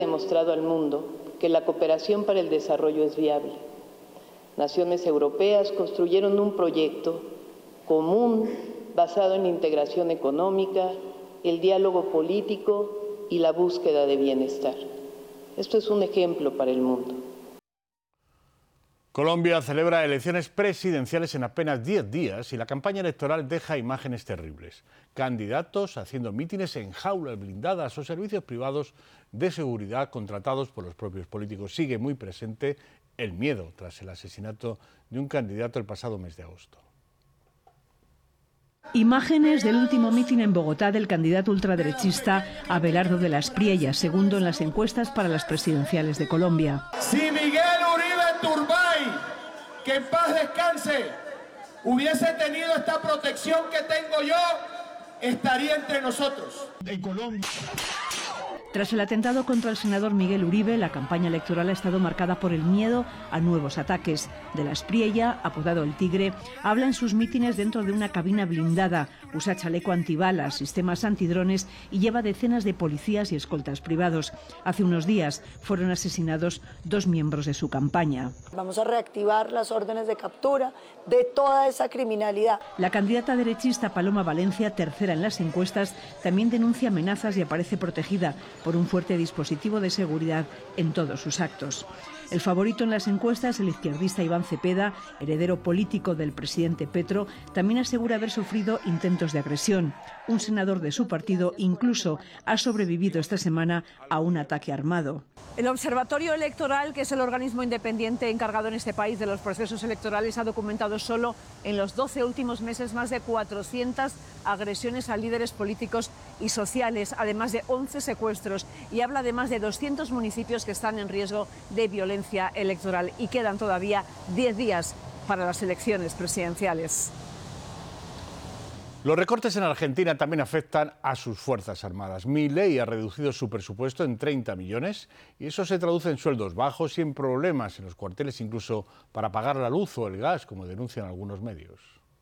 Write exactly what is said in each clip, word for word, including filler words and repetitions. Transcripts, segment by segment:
demostrado al mundo que la cooperación para el desarrollo es viable. Naciones europeas construyeron un proyecto común basado en la integración económica, el diálogo político y la búsqueda de bienestar. Esto es un ejemplo para el mundo. Colombia celebra elecciones presidenciales en apenas diez días y la campaña electoral deja imágenes terribles. Candidatos haciendo mítines en jaulas blindadas o servicios privados de seguridad contratados por los propios políticos. Sigue muy presente el miedo tras el asesinato de un candidato el pasado mes de agosto. Imágenes del último mitin en Bogotá del candidato ultraderechista Abelardo de la Espriella, segundo en las encuestas para las presidenciales de Colombia. Si Miguel Uribe Turbay, que en paz descanse, hubiese tenido esta protección que tengo yo, estaría entre nosotros. En Colombia. Tras el atentado contra el senador Miguel Uribe, la campaña electoral ha estado marcada por el miedo a nuevos ataques. De la Espriella, apodado El Tigre, habla en sus mítines dentro de una cabina blindada, usa chaleco antibalas, sistemas antidrones y lleva decenas de policías y escoltas privados. Hace unos días fueron asesinados dos miembros de su campaña. Vamos a reactivar las órdenes de captura de toda esa criminalidad. La candidata derechista Paloma Valencia, tercera en las encuestas, también denuncia amenazas y aparece protegida por un fuerte dispositivo de seguridad en todos sus actos. El favorito en las encuestas, el izquierdista Iván Cepeda, heredero político del presidente Petro, también asegura haber sufrido intentos de agresión. Un senador de su partido incluso ha sobrevivido esta semana a un ataque armado. El Observatorio Electoral, que es el organismo independiente encargado en este país de los procesos electorales, ha documentado solo en los doce últimos meses más de cuatrocientas agresiones a líderes políticos y sociales, además de once secuestros, y habla de más de doscientos municipios que están en riesgo de violencia electoral, y quedan todavía diez días para las elecciones presidenciales. Los recortes en Argentina también afectan a sus Fuerzas Armadas. Milei ha reducido su presupuesto en treinta millones y eso se traduce en sueldos bajos y en problemas en los cuarteles, incluso para pagar la luz o el gas, como denuncian algunos medios.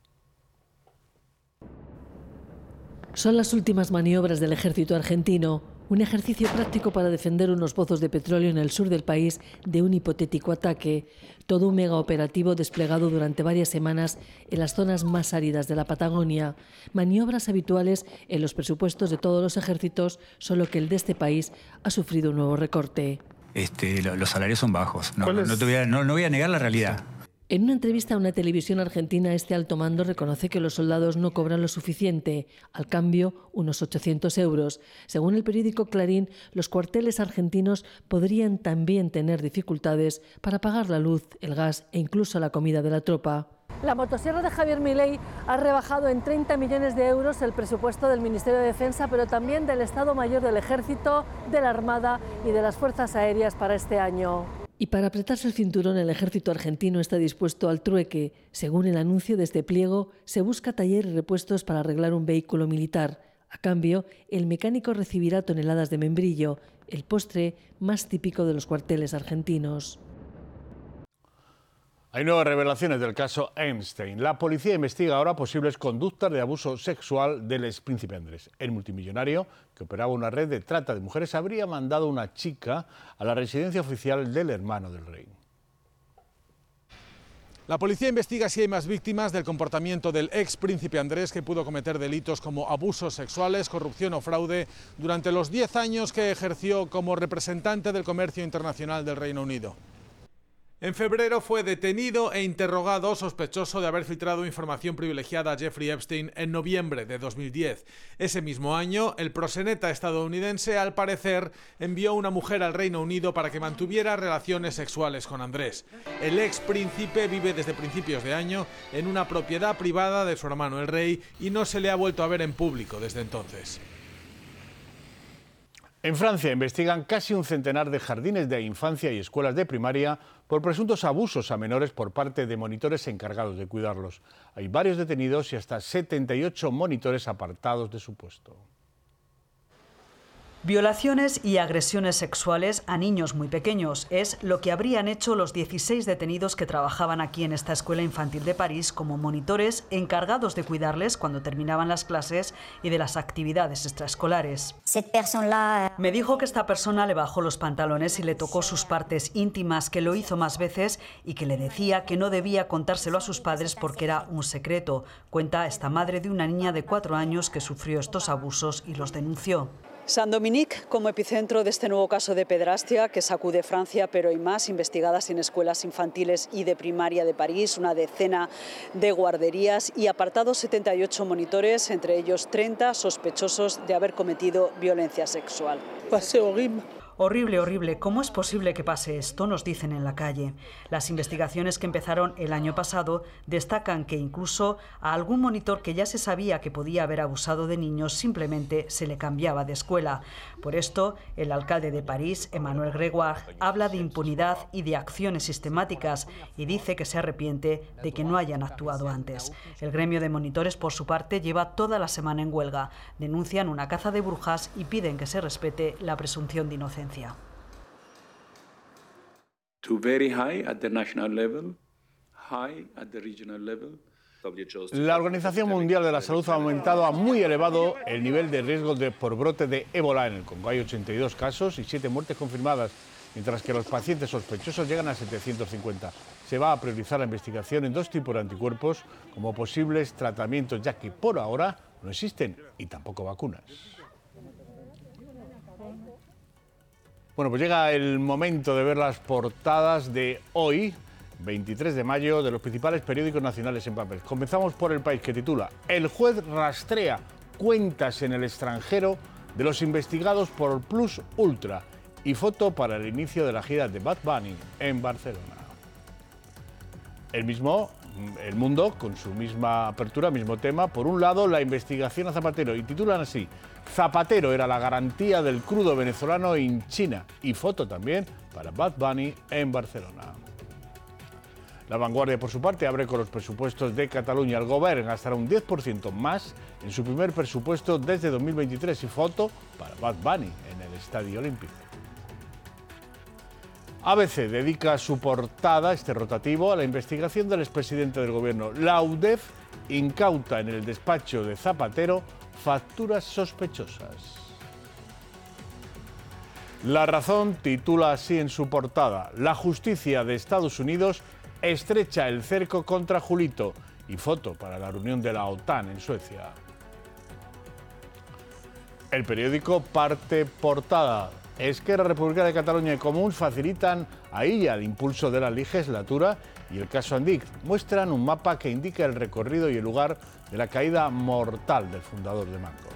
Son las últimas maniobras del ejército argentino, un ejercicio práctico para defender unos pozos de petróleo en el sur del país de un hipotético ataque. Todo un mega operativo desplegado durante varias semanas en las zonas más áridas de la Patagonia. Maniobras habituales en los presupuestos de todos los ejércitos, solo que el de este país ha sufrido un nuevo recorte. Este, los salarios son bajos, no, no, te voy a, no, no voy a negar la realidad. En una entrevista a una televisión argentina, este alto mando reconoce que los soldados no cobran lo suficiente, al cambio unos ochocientos euros. Según el periódico Clarín, los cuarteles argentinos podrían también tener dificultades para pagar la luz, el gas e incluso la comida de la tropa. La motosierra de Javier Milei ha rebajado en treinta millones de euros el presupuesto del Ministerio de Defensa, pero también del Estado Mayor del Ejército, de la Armada y de las Fuerzas Aéreas para este año. Y para apretarse el cinturón, el ejército argentino está dispuesto al trueque. Según el anuncio de este pliego, se busca taller y repuestos para arreglar un vehículo militar. A cambio, el mecánico recibirá toneladas de membrillo, el postre más típico de los cuarteles argentinos. Hay nuevas revelaciones del caso Epstein. La policía investiga ahora posibles conductas de abuso sexual del expríncipe Andrés. El multimillonario, que operaba una red de trata de mujeres, habría mandado a una chica a la residencia oficial del hermano del rey. La policía investiga si hay más víctimas del comportamiento del expríncipe Andrés, que pudo cometer delitos como abusos sexuales, corrupción o fraude durante los diez años que ejerció como representante del comercio internacional del Reino Unido. En febrero fue detenido e interrogado sospechoso de haber filtrado información privilegiada a Jeffrey Epstein en noviembre de dos mil diez. Ese mismo año, el proxeneta estadounidense, al parecer, envió una mujer al Reino Unido para que mantuviera relaciones sexuales con Andrés. El ex príncipe vive desde principios de año en una propiedad privada de su hermano el rey y no se le ha vuelto a ver en público desde entonces. En Francia investigan casi un centenar de jardines de infancia y escuelas de primaria por presuntos abusos a menores por parte de monitores encargados de cuidarlos. Hay varios detenidos y hasta setenta y ocho monitores apartados de su puesto. Violaciones y agresiones sexuales a niños muy pequeños es lo que habrían hecho los dieciséis detenidos que trabajaban aquí en esta escuela infantil de París como monitores encargados de cuidarles cuando terminaban las clases y de las actividades extraescolares. Me dijo que esta persona le bajó los pantalones y le tocó sus partes íntimas, que lo hizo más veces y que le decía que no debía contárselo a sus padres porque era un secreto. Cuenta esta madre de una niña de cuatro años que sufrió estos abusos y los denunció. Saint-Dominique como epicentro de este nuevo caso de pedrastia que sacude Francia, pero hay más investigadas en escuelas infantiles y de primaria de París, una decena de guarderías y apartados setenta y ocho monitores, entre ellos treinta sospechosos de haber cometido violencia sexual. Pasé horrible. Horrible, horrible. ¿Cómo es posible que pase esto?, nos dicen en la calle. Las investigaciones que empezaron el año pasado destacan que incluso a algún monitor que ya se sabía que podía haber abusado de niños simplemente se le cambiaba de escuela. Por esto, el alcalde de París, Emmanuel Grégoire, habla de impunidad y de acciones sistemáticas y dice que se arrepiente de que no hayan actuado antes. El gremio de monitores, por su parte, lleva toda la semana en huelga. Denuncian una caza de brujas y piden que se respete la presunción de inocencia. La Organización Mundial de la Salud ha aumentado a muy elevado el nivel de riesgo de, por brote de ébola en el Congo. Hay ochenta y dos casos y siete muertes confirmadas, mientras que los pacientes sospechosos llegan a setecientos cincuenta. Se va a priorizar la investigación en dos tipos de anticuerpos como posibles tratamientos, ya que por ahora no existen y tampoco vacunas. Bueno, pues llega el momento de ver las portadas de hoy, veintitrés de mayo, de los principales periódicos nacionales en papel. Comenzamos por El País, que titula: El juez rastrea cuentas en el extranjero de los investigados por Plus Ultra, y foto para el inicio de la gira de Bad Bunny en Barcelona. El mismo, El Mundo, con su misma apertura, mismo tema. Por un lado, la investigación a Zapatero, y titulan así: Zapatero era la garantía del crudo venezolano en China, y foto también para Bad Bunny en Barcelona. La Vanguardia, por su parte, abre con los presupuestos de Cataluña. El Govern gastará un diez por ciento más en su primer presupuesto desde dos mil veintitrés, y foto para Bad Bunny en el Estadio Olímpico. A B C dedica su portada, este rotativo, a la investigación del expresidente del Gobierno. La U D E F incauta en el despacho de Zapatero facturas sospechosas. La Razón titula así en su portada: La justicia de Estados Unidos estrecha el cerco contra Julito, y foto para la reunión de la OTAN en Suecia. El periódico parte portada: Esquerra Republicana de Cataluña y Comuns facilitan a Illa el impulso de la legislatura, y el caso Andic muestran un mapa que indica el recorrido y el lugar de la caída mortal del fundador de Manco.